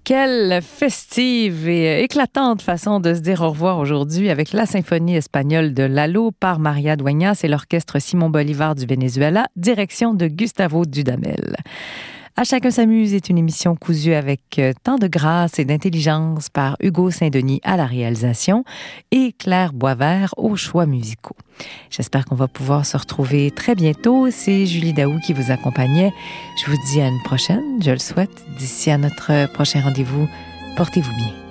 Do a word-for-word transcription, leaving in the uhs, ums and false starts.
Quelle festive et éclatante façon de se dire au revoir aujourd'hui avec la symphonie espagnole de Lalo par Maria Dueñas et l'orchestre Simon Bolivar du Venezuela, direction de Gustavo Dudamel. À chacun s'amuse est une émission cousue avec tant de grâce et d'intelligence par Hugo Saint-Denis à la réalisation et Claire Boisvert aux choix musicaux. J'espère qu'on va pouvoir se retrouver très bientôt. C'est Julie Daou qui vous accompagnait. Je vous dis à une prochaine, je le souhaite. D'ici à notre prochain rendez-vous, portez-vous bien.